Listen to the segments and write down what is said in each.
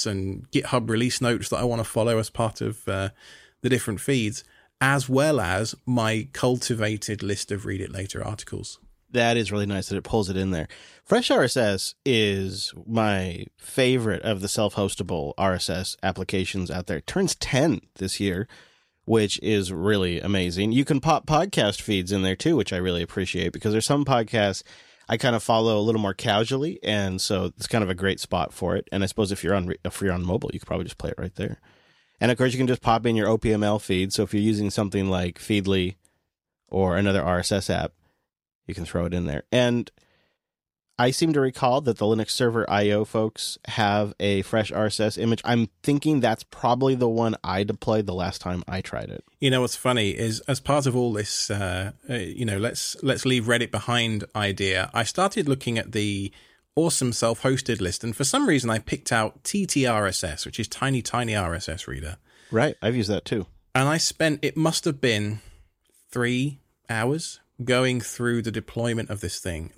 posts and GitHub release notes that I want to follow as part of the different feeds, as well as my cultivated list of Read It Later articles. That is really nice that it pulls it in there. Fresh RSS is my favorite of the self-hostable RSS applications out there. It turns 10 this year, which is really amazing. You can pop podcast feeds in there too, which I really appreciate, because there's some podcasts I kind of follow a little more casually, and so it's kind of a great spot for it. And I suppose if you're on mobile, you could probably just play it right there. And of course, you can just pop in your OPML feed. So if you're using something like Feedly or another RSS app, you can throw it in there. And I seem to recall that the Linux Server IO folks have a Fresh RSS image. I'm thinking that's probably the one I deployed the last time I tried it. You know, what's funny is, as part of all this, let's leave Reddit behind idea, I started looking at the awesome self-hosted list, and for some reason I picked out TTRSS, which is Tiny RSS Reader. Right, I've used that too. And I spent, it must have been 3 hours going through the deployment of this thing.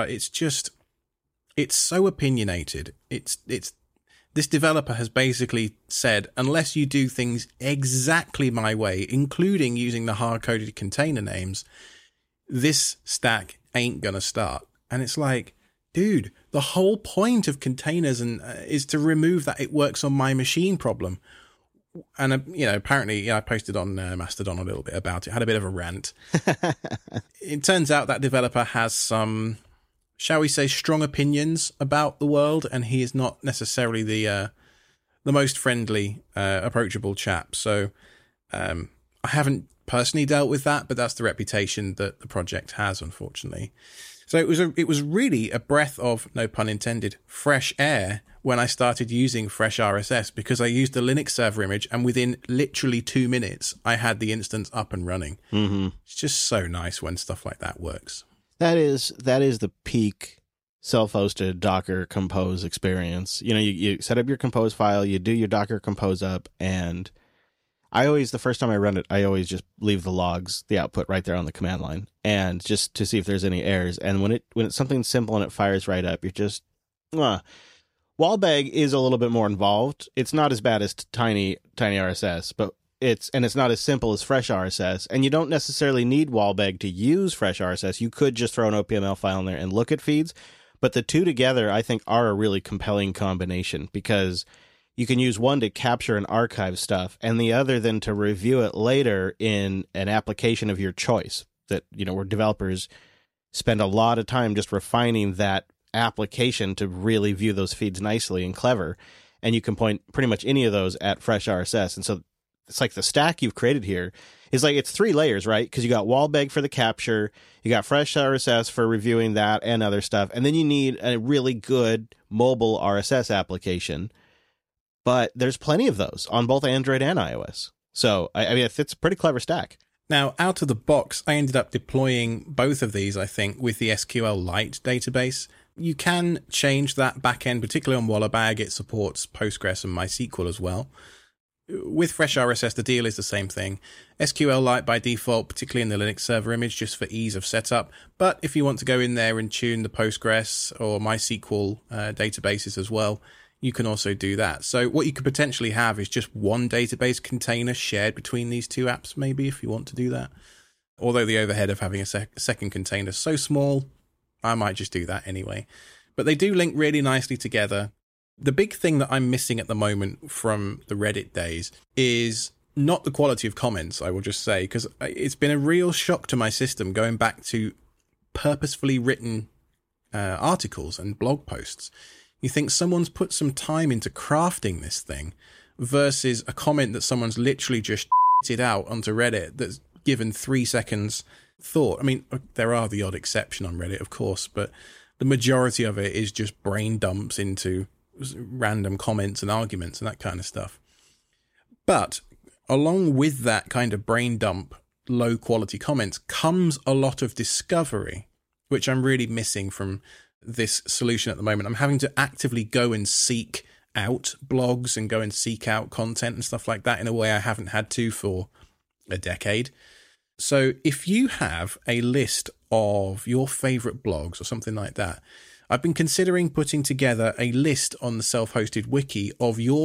It's so opinionated. This developer has basically said, unless you do things exactly my way, including using the hard-coded container names, this stack ain't gonna start. And it's like, dude, the whole point of containers is to remove that it works on my machine problem. And, apparently, I posted on Mastodon a little bit about it, had a bit of a rant. It turns out that developer has some, shall we say, strong opinions about the world, and he is not necessarily the most friendly, approachable chap. So I haven't personally dealt with that, but that's the reputation that the project has, unfortunately. So it was really a breath of, no pun intended, fresh air when I started using Fresh RSS, because I used the Linux server image, and within literally 2 minutes, I had the instance up and running. Mm-hmm. It's just so nice when stuff like that works. That is the peak self-hosted Docker Compose experience. You set up your Compose file, you do your Docker Compose up, and the first time I run it, I always just leave the logs, the output right there on the command line, and just to see if there's any errors. And when it's something simple and it fires right up, you're just, Wallbag is a little bit more involved. It's not as bad as Tiny RSS, but it's not as simple as Fresh RSS. And you don't necessarily need Wallbag to use Fresh RSS. You could just throw an OPML file in there and look at feeds. But the two together, I think, are a really compelling combination, because you can use one to capture and archive stuff, and the other then to review it later in an application of your choice. That, where developers spend a lot of time just refining that application to really view those feeds nicely and clever. And you can point pretty much any of those at Fresh RSS. And so it's like the stack you've created here is like, it's 3 layers, right? Because you got Wallbag for the capture, you got Fresh RSS for reviewing that and other stuff, and then you need a really good mobile RSS application. But there's plenty of those on both Android and iOS. So, I mean, it's a pretty clever stack. Now, out of the box, I ended up deploying both of these, I think, with the SQLite database. You can change that backend, particularly on Wallabag. It supports Postgres and MySQL as well. With Fresh RSS, the deal is the same thing. SQLite by default, particularly in the Linux server image, just for ease of setup. But if you want to go in there and tune the Postgres or MySQL databases as well, you can also do that. So what you could potentially have is just one database container shared between these two apps, maybe, if you want to do that. Although the overhead of having a second container is so small, I might just do that anyway. But they do link really nicely together. The big thing that I'm missing at the moment from the Reddit days is not the quality of comments, I will just say, because it's been a real shock to my system going back to purposefully written articles and blog posts. You think someone's put some time into crafting this thing versus a comment that someone's literally just it out onto Reddit that's given 3 seconds thought. I mean, there are the odd exception on Reddit, of course, but the majority of it is just brain dumps into random comments and arguments and that kind of stuff. But along with that kind of brain dump, low quality comments comes a lot of discovery, which I'm really missing from this solution at the moment. I'm having to actively go and seek out blogs and go and seek out content and stuff like that in a way I haven't had to for a decade. So if you have a list of your favorite blogs or something like that, I've been considering putting together a list on the self-hosted wiki of your